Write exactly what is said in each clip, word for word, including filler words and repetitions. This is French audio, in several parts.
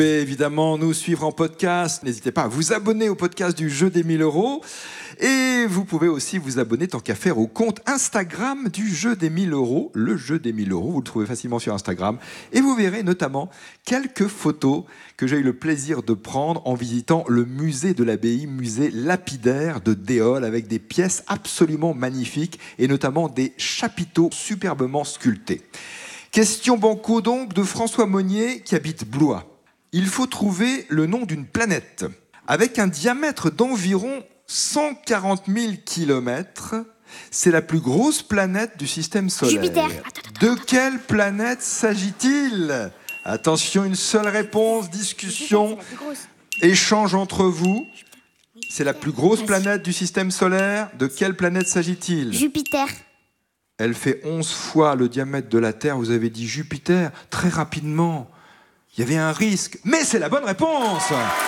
Et évidemment, nous suivre en podcast. N'hésitez pas à vous abonner au podcast du Jeu des mille euros. Et vous pouvez aussi vous abonner, tant qu'à faire, au compte Instagram du Jeu des mille euros. Le Jeu des mille euros, vous le trouvez facilement sur Instagram. Et vous verrez notamment quelques photos que j'ai eu le plaisir de prendre en visitant le musée de l'abbaye, musée lapidaire de Déol, avec des pièces absolument magnifiques et notamment des chapiteaux superbement sculptés. Question banco donc de François Monnier qui habite Blois. Il faut trouver le nom d'une planète avec un diamètre d'environ cent quarante mille kilomètres. C'est la plus grosse planète du système solaire. Jupiter. De quelle planète s'agit-il? Attention, une seule réponse, discussion, échange entre vous. C'est la plus grosse planète du système solaire. De quelle planète s'agit-il? Jupiter. Elle fait onze fois le diamètre de la Terre. Vous avez dit Jupiter très rapidement. Il y avait un risque, mais c'est la bonne réponse.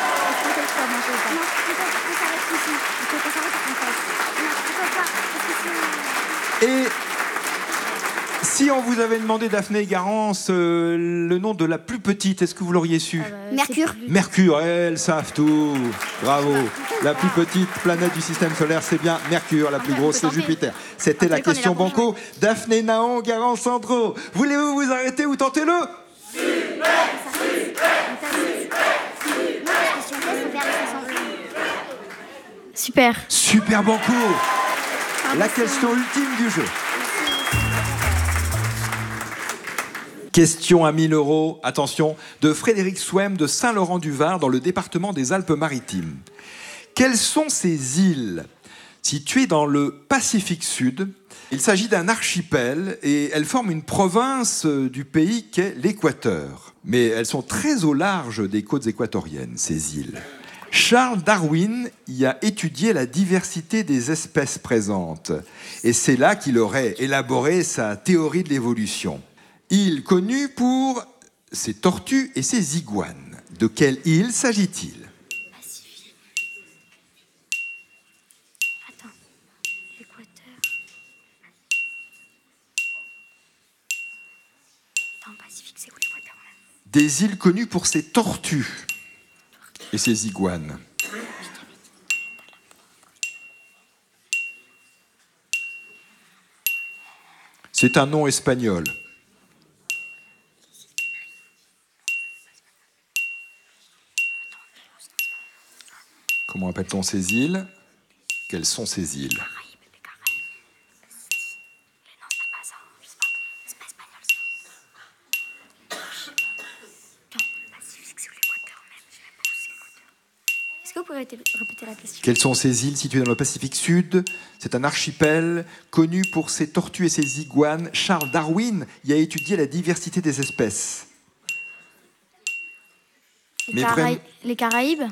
Et si on vous avait demandé, Daphné Garance, euh, le nom de la plus petite, est-ce que vous l'auriez su? euh, Mercure. Mercure, elles savent tout. Bravo. La plus petite planète du système solaire, c'est bien Mercure. La plus grosse, c'est Jupiter. C'était la question banco. Daphné, Naon, Garance, Sandro. Voulez-vous vous arrêter ou tentez-le? Super. Super banco. La question ultime du jeu. Question à mille euros, attention, de Frédéric Souem de Saint-Laurent-du-Var dans le département des Alpes-Maritimes. Quelles sont ces îles situées dans le Pacifique Sud? Il s'agit d'un archipel et elles forment une province du pays qu'est l'Équateur. Mais elles sont très au large des côtes équatoriennes, ces îles. Charles Darwin y a étudié la diversité des espèces présentes. Et c'est là qu'il aurait élaboré sa théorie de l'évolution. Île connue pour ses tortues et ses iguanes. De quelle île s'agit-il? Pacifique. Attends. L'Équateur. Attends, Pacifique, c'est où l'Équateur même? Des îles connues pour ses tortues et ses iguanes. C'est un nom espagnol. Comment appelle-t-on ces îles? Quelles sont ces îles? Est-ce que vous pouvez répéter la question? Quelles sont ces îles situées dans le Pacifique Sud? C'est un archipel connu pour ses tortues et ses iguanes. Charles Darwin y a étudié la diversité des espèces. Les, Mais Caraï- vraiment- les Caraïbes?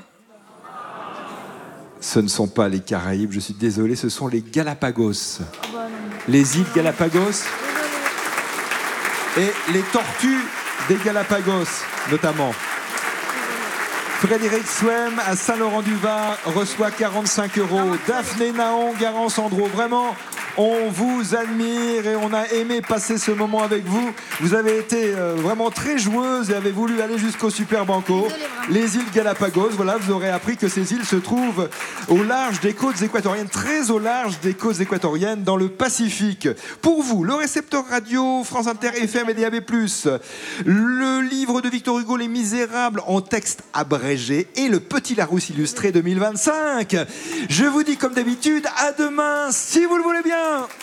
Ce ne sont pas les Caraïbes, je suis désolé, ce sont les Galapagos. Oh bah non. Les îles Galapagos et les tortues des Galapagos, notamment. Frédéric Souem à Saint-Laurent-du-Var reçoit quarante-cinq euros. Daphné, Naon, Garance, Sandro, vraiment, on vous admire et on a aimé passer ce moment avec vous. Vous avez été euh, vraiment très joueuse et avez voulu aller jusqu'au Super Banco. Désolée, vraiment. Les îles Galapagos, voilà, vous aurez appris que ces îles se trouvent au large des côtes équatoriennes, très au large des côtes équatoriennes, dans le Pacifique. Pour vous, le récepteur radio, France Inter, F M et D A B plus, le livre de Victor Hugo, Les Misérables, en texte abrégé, et le Petit Larousse illustré deux mille vingt-cinq. Je vous dis comme d'habitude, à demain, si vous le voulez bien.